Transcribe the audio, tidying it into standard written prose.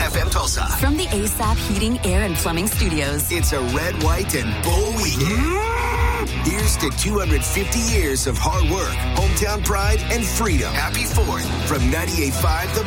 FM Tulsa. From the ASAP Heating, Air, and Plumbing Studios. It's a red, white, and bull weekend. Here's to 250 years of hard work, hometown pride, and freedom. Happy 4th from 98.5 The